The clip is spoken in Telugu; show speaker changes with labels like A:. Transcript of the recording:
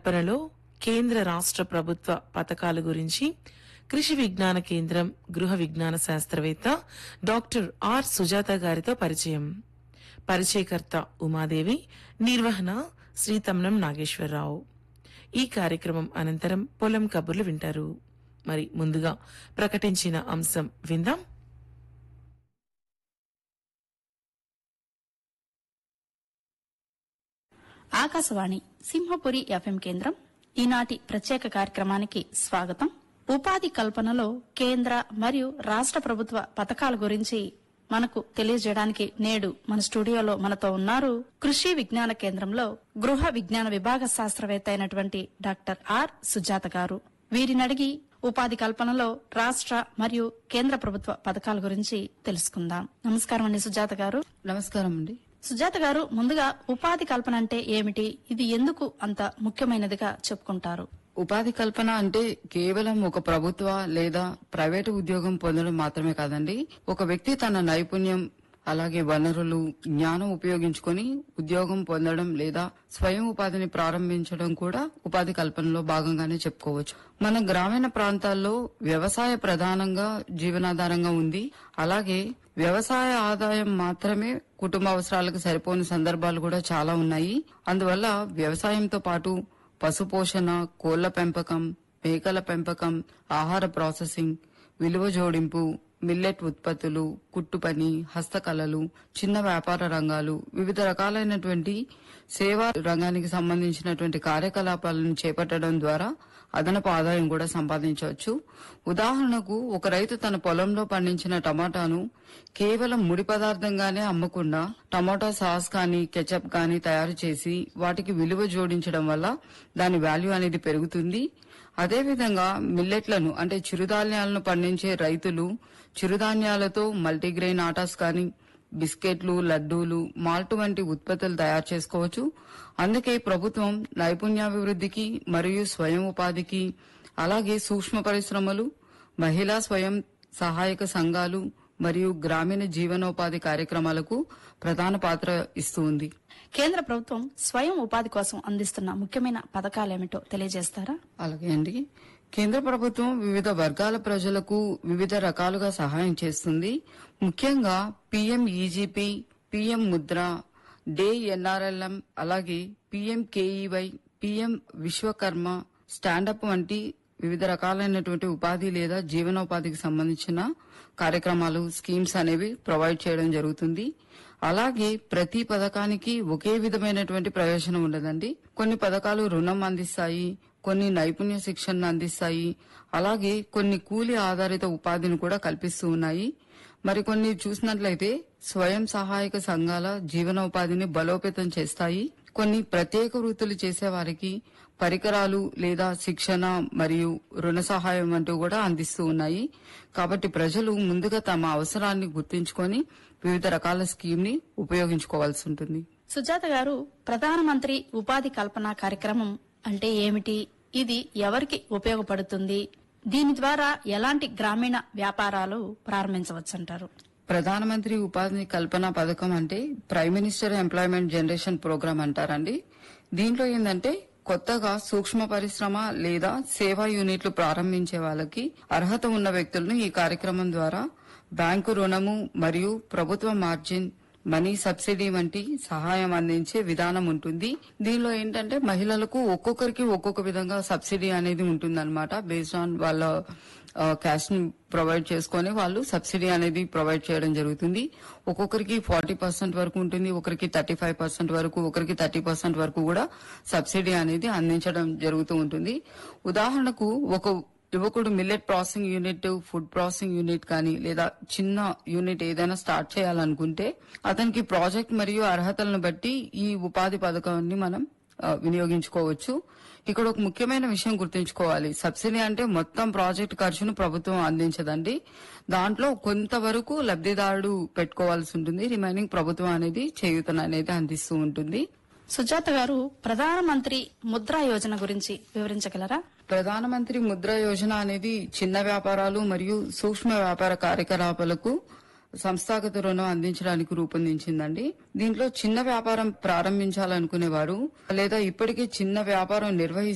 A: కల్పనలో కేంద్ర రాష్ట్ర ప్రభుత్వ పథకాల గురించి కృషి విజ్ఞాన కేంద్రం గృహ విజ్ఞాన శాస్త్రవేత్త డాక్టర్ ఆర్ సుజాత గారితో పరిచయం. పరిచయకర్త ఉమాదేవి, నిర్వహణ శ్రీ తమ్నం నాగేశ్వరరావు. ఈ కార్యక్రమం అనంతరం పొలం కబుర్లు వింటారు. మరి ముందుగా ప్రకటించిన అంశం విందాం.
B: ఆకాశవాణి సింహపురి ఎఫ్ఎం కేంద్రం ఈనాటి ప్రత్యేక కార్యక్రమానికి స్వాగతం. ఉపాధి కల్పనలో కేంద్ర మరియు రాష్ట్ర ప్రభుత్వ పథకాల గురించి మనకు తెలియజేయడానికి నేడు మన స్టూడియోలో మనతో ఉన్నారు కృషి విజ్ఞాన కేంద్రంలో గృహ విజ్ఞాన విభాగ శాస్త్రవేత్త అయినటువంటి డాక్టర్ ఆర్ సుజాత గారు. వీరినడిగి ఉపాధి కల్పనలో రాష్ట్ర మరియు కేంద్ర ప్రభుత్వ పథకాల గురించి తెలుసుకుందాం. నమస్కారం అండి సుజాత గారు.
C: నమస్కారం అండి.
B: సుజాత గారు, ముందుగా ఉపాధి కల్పన అంటే ఏమిటి, ఇది ఎందుకు అంత ముఖ్యమైనదిగా చెప్పుకుంటారు?
C: ఉపాధి కల్పన అంటే కేవలం ఒక ప్రభుత్వ లేదా ప్రైవేటు ఉద్యోగం పొందడం మాత్రమే కాదండి. ఒక వ్యక్తి తన నైపుణ్యం అలాగే వనరులు జ్ఞానం ఉపయోగించుకొని ఉద్యోగం పొందడం లేదా స్వయం ఉపాధిని ప్రారంభించడం కూడా ఉపాధి కల్పనలో భాగంగానే చెప్పుకోవచ్చు. మన గ్రామీణ ప్రాంతాల్లో వ్యవసాయ ప్రధానంగా జీవనాధారంగా ఉంది. అలాగే వ్యవసాయ ఆదాయం మాత్రమే కుటుంబ అవసరాలకు సరిపోని సందర్భాలు కూడా చాలా ఉన్నాయి. అందువల్ల వ్యవసాయంతో పాటు పశుపోషణ, కోళ్ల పెంపకం, మేకల పెంపకం, ఆహార ప్రాసెసింగ్, విలువ జోడింపు, మిల్లెట్ ఉత్పత్తులు, కుట్టు పని, హస్తకళలు, చిన్న వ్యాపార రంగాలు, వివిధ రకాలైనటువంటి సేవా రంగానికి సంబంధించినటువంటి కార్యకలాపాలను చేపట్టడం ద్వారా అదనపు ఆదాయం కూడా సంపాదించవచ్చు. ఉదాహరణకు ఒక రైతు తన పొలంలో పండించిన టమాటాను కేవలం ముడి పదార్థంగానే అమ్మకుండా టమాటా సాస్ కానీ కెచప్ కానీ తయారు చేసి వాటికి విలువ జోడించడం వల్ల దాని వాల్యూ అనేది పెరుగుతుంది. అదేవిధంగా మిల్లెట్లను అంటే చిరుధాన్యాలను పండించే రైతులు చిరుధాన్యాలతో మల్టీగ్రెయిన్ ఆటాస్ కానీ బిస్కెట్లు, లడ్డూలు, మాల్ట్ వంటి ఉత్పత్తులు తయారు చేసుకోవచ్చు. అందుకే ప్రభుత్వం నైపుణ్యాభివృద్ధికి మరియు స్వయం ఉపాధికి అలాగే సూక్ష్మ పరిశ్రమలు, మహిళా స్వయం సహాయక సంఘాలు మరియు గ్రామీణ జీవనోపాధి కార్యక్రమాలకు ప్రధాన పాత్ర ఇస్తూ ఉంది.
B: కేంద్ర ప్రభుత్వం స్వయం ఉపాధి కోసం అందిస్తున్న ముఖ్యమైన పథకాలేమిటో తెలియజేస్తారా?
C: అలాగే అండి. కేంద్ర ప్రభుత్వం వివిధ వర్గాల ప్రజలకు వివిధ రకాలుగా సహాయం చేస్తుంది. ముఖ్యంగా PMEGP, PM Mudra, day NRLM, అలాగే PMKEY, PM విశ్వకర్మ, స్టాండప్ వంటి వివిధ రకాలైనటువంటి ఉపాధి లేదా జీవనోపాధికి సంబంధించిన కార్యక్రమాలు, స్కీమ్స్ అనేవి ప్రొవైడ్ చేయడం జరుగుతుంది. అలాగే ప్రతి పథకానికి ఒకే విధమైనటువంటి ప్రయోజనం ఉండదండి. కొన్ని పథకాలు రుణం అందిస్తాయి, కొన్ని నైపుణ్య శిక్షణను అందిస్తాయి, అలాగే కొన్ని కూలీ ఆధారిత ఉపాధిని కూడా కల్పిస్తూ ఉన్నాయి. మరికొన్ని చూసినట్లయితే స్వయం సహాయక సంఘాల జీవనోపాధిని బలోపేతం చేస్తాయి. కొన్ని ప్రత్యేక వృత్తులు చేసే వారికి పరికరాలు లేదా శిక్షణ మరియు రుణ సహాయం వంటివి కూడా అందిస్తూ ఉన్నాయి. కాబట్టి ప్రజలు ముందుగా తమ అవసరాన్ని గుర్తించుకొని వివిధ రకాల స్కీమ్ ని ఉపయోగించుకోవాల్సి ఉంటుంది.
B: సుజాత గారు, ప్రధానమంత్రి ఉపాధి కల్పన కార్యక్రమం అంటే ఏమిటి, ఇది ఎవరికి ఉపయోగపడుతుంది, దీని ద్వారా ఎలాంటి గ్రామీణ వ్యాపారాలు ప్రారంభించవచ్చంటారు?
C: ప్రధానమంత్రి ఉపాధి కల్పన పథకం అంటే prime minister employment generation programme అంటారండి. దీంట్లో ఏంటంటే కొత్తగా సూక్ష్మ పరిశ్రమ లేదా సేవా యూనిట్లు ప్రారంభించే వాళ్ళకి అర్హత ఉన్న వ్యక్తులను ఈ కార్యక్రమం ద్వారా బ్యాంకు రుణము మరియు ప్రభుత్వ మార్జిన్ మనీ సబ్సిడీ వంటి సహాయం అందించే విధానం ఉంటుంది. దీనిలో ఏంటంటే మహిళలకు ఒక్కొక్కరికి ఒక్కొక్క విధంగా సబ్సిడీ అనేది ఉంటుందన్నమాట. బేస్డ్ ఆన్ వాళ్ళ క్యాష్ ని ప్రొవైడ్ చేసుకుని వాళ్ళు సబ్సిడీ అనేది ప్రొవైడ్ చేయడం జరుగుతుంది. ఒక్కొక్కరికి 40% వరకు ఉంటుంది, ఒకరికి 35% వరకు, ఒకరికి 30% వరకు కూడా సబ్సిడీ అనేది అందించడం జరుగుతూ ఉంటుంది. ఉదాహరణకు ఒక యువకుడు millet processing unit, food processing unit కానీ లేదా చిన్న యూనిట్ ఏదైనా స్టార్ట్ చేయాలనుకుంటే అతనికి ప్రాజెక్ట్ మరియు అర్హతలను బట్టి ఈ ఉపాధి పథకాన్ని మనం వినియోగించుకోవచ్చు. ఇక్కడ ఒక ముఖ్యమైన విషయం గుర్తుంచుకోవాలి. సబ్సిడీ అంటే మొత్తం ప్రాజెక్ట్ ఖర్చును ప్రభుత్వం అందించదండి. దాంట్లో కొంతవరకు లబ్ధిదారుడు పెట్టుకోవాల్సి ఉంటుంది. రిమైనింగ్ ప్రభుత్వం అనేది చేయూతను అనేది అందిస్తూ ఉంటుంది.
B: సుజాత గారు, ప్రధానమంత్రి ముద్రా యోజన గురించి వివరించగలరా?
C: ప్రధానమంత్రి ముద్రా యోజన అనేది చిన్న వ్యాపారాలు మరియు సూక్ష్మ వ్యాపార కార్యకలాపాలకు సంస్థాగత రుణం అందించడానికి రూపొందించిందండి. దీంట్లో చిన్న వ్యాపారం ప్రారంభించాలనుకునేవారు లేదా ఇప్పటికే చిన్న వ్యాపారం